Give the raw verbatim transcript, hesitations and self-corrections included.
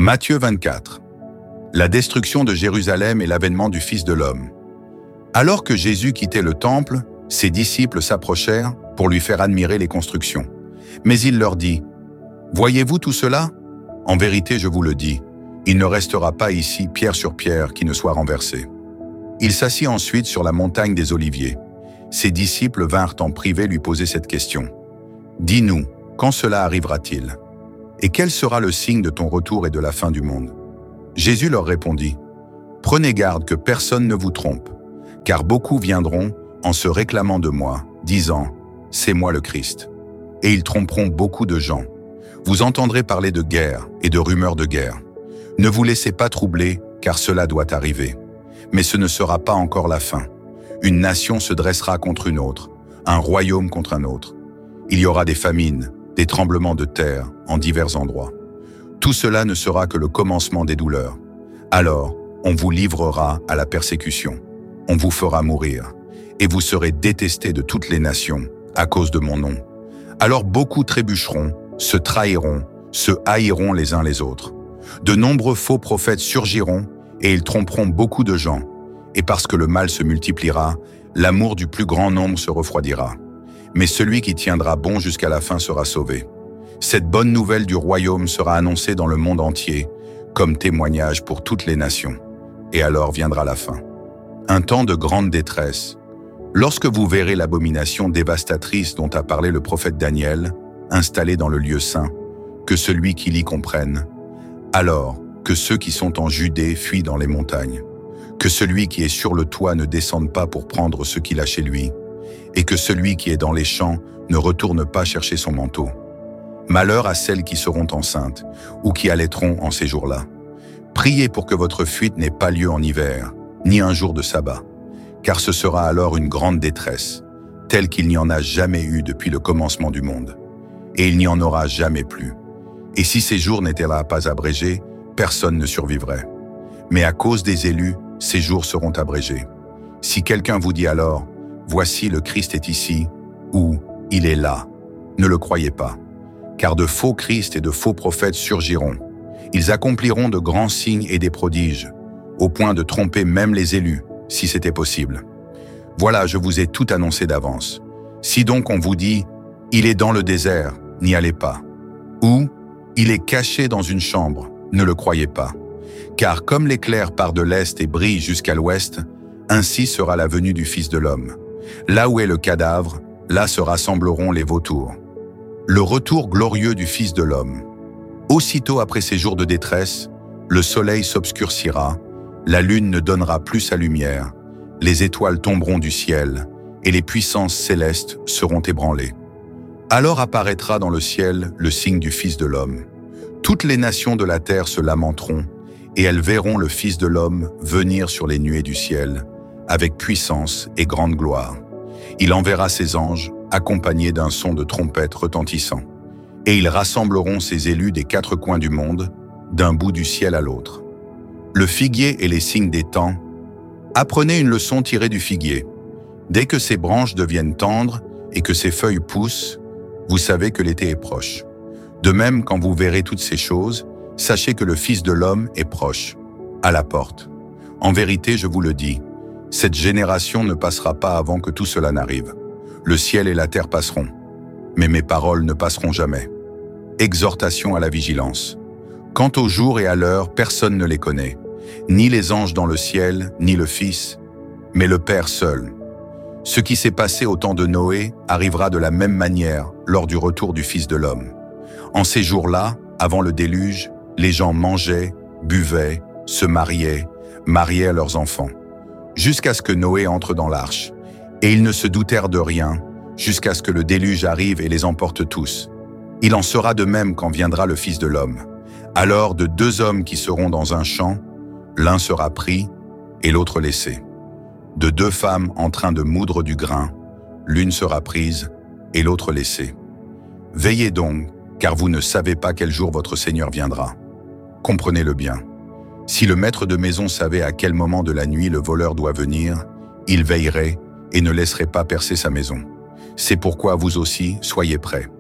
Matthieu vingt-quatre. La destruction de Jérusalem et l'avènement du Fils de l'homme. Alors que Jésus quittait le temple, ses disciples s'approchèrent pour lui faire admirer les constructions. Mais il leur dit, « Voyez-vous tout cela? En vérité, je vous le dis, il ne restera pas ici pierre sur pierre qui ne soit renversée. » Il s'assit ensuite sur la montagne des Oliviers. Ses disciples vinrent en privé lui poser cette question. « Dis-nous, quand cela arrivera-t-il? Et quel sera le signe de ton retour et de la fin du monde ?» Jésus leur répondit, « Prenez garde que personne ne vous trompe, car beaucoup viendront en se réclamant de moi, disant, « C'est moi le Christ. » Et ils tromperont beaucoup de gens. Vous entendrez parler de guerre et de rumeurs de guerre. Ne vous laissez pas troubler, car cela doit arriver. Mais ce ne sera pas encore la fin. Une nation se dressera contre une autre, un royaume contre un autre. Il y aura des famines, des tremblements de terre en divers endroits. Tout cela ne sera que le commencement des douleurs. Alors, on vous livrera à la persécution. On vous fera mourir, et vous serez détestés de toutes les nations à cause de mon nom. Alors beaucoup trébucheront, se trahiront, se haïront les uns les autres. De nombreux faux prophètes surgiront, et ils tromperont beaucoup de gens. Et parce que le mal se multipliera, l'amour du plus grand nombre se refroidira. Mais celui qui tiendra bon jusqu'à la fin sera sauvé. Cette bonne nouvelle du royaume sera annoncée dans le monde entier, comme témoignage pour toutes les nations. Et alors viendra la fin. Un temps de grande détresse. Lorsque vous verrez l'abomination dévastatrice dont a parlé le prophète Daniel, installée dans le lieu saint, que celui qui l'y comprenne, alors que ceux qui sont en Judée fuient dans les montagnes, que celui qui est sur le toit ne descende pas pour prendre ce qu'il a chez lui, et que celui qui est dans les champs ne retourne pas chercher son manteau. Malheur à celles qui seront enceintes ou qui allaiteront en ces jours-là. Priez pour que votre fuite n'ait pas lieu en hiver, ni un jour de sabbat, car ce sera alors une grande détresse, telle qu'il n'y en a jamais eu depuis le commencement du monde. Et il n'y en aura jamais plus. Et si ces jours n'étaient là pas abrégés, personne ne survivrait. Mais à cause des élus, ces jours seront abrégés. Si quelqu'un vous dit alors, « Voici le Christ est ici » ou « Il est là », ne le croyez pas. Car de faux Christ et de faux prophètes surgiront. Ils accompliront de grands signes et des prodiges, au point de tromper même les élus, si c'était possible. Voilà, je vous ai tout annoncé d'avance. Si donc on vous dit « Il est dans le désert », n'y allez pas. Ou « Il est caché dans une chambre », ne le croyez pas. Car comme l'éclair part de l'est et brille jusqu'à l'ouest, ainsi sera la venue du Fils de l'homme. Là où est le cadavre, là se rassembleront les vautours. Le retour glorieux du Fils de l'homme. Aussitôt après ces jours de détresse, le soleil s'obscurcira, la lune ne donnera plus sa lumière, les étoiles tomberont du ciel, et les puissances célestes seront ébranlées. Alors apparaîtra dans le ciel le signe du Fils de l'homme. Toutes les nations de la terre se lamenteront, et elles verront le Fils de l'homme venir sur les nuées du ciel, avec puissance et grande gloire. Il enverra ses anges, accompagnés d'un son de trompette retentissant. Et ils rassembleront ses élus des quatre coins du monde, d'un bout du ciel à l'autre. Le figuier et les signes des temps. Apprenez une leçon tirée du figuier. Dès que ses branches deviennent tendres et que ses feuilles poussent, vous savez que l'été est proche. De même, quand vous verrez toutes ces choses, sachez que le Fils de l'homme est proche, à la porte. En vérité, je vous le dis, cette génération ne passera pas avant que tout cela n'arrive. Le ciel et la terre passeront, mais mes paroles ne passeront jamais. Exhortation à la vigilance. Quant au jour et à l'heure, personne ne les connaît, ni les anges dans le ciel, ni le Fils, mais le Père seul. Ce qui s'est passé au temps de Noé arrivera de la même manière lors du retour du Fils de l'homme. En ces jours-là, avant le déluge, les gens mangeaient, buvaient, se mariaient, mariaient leurs enfants, jusqu'à ce que Noé entre dans l'arche. Et ils ne se doutèrent de rien, jusqu'à ce que le déluge arrive et les emporte tous. Il en sera de même quand viendra le Fils de l'homme. Alors de deux hommes qui seront dans un champ, l'un sera pris et l'autre laissé. De deux femmes en train de moudre du grain, l'une sera prise et l'autre laissée. Veillez donc, car vous ne savez pas quel jour votre Seigneur viendra. Comprenez-le bien. Si le maître de maison savait à quel moment de la nuit le voleur doit venir, il veillerait et ne laisserait pas percer sa maison. C'est pourquoi vous aussi, soyez prêts.